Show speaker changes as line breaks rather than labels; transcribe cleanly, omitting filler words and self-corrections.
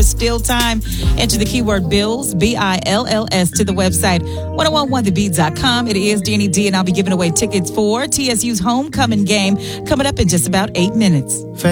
There's still time. Enter the keyword Bills, BILLS, to the website 1011thebeat.com. It is Danny D, and I'll be giving away tickets for TSU's homecoming game coming up in just about 8 minutes.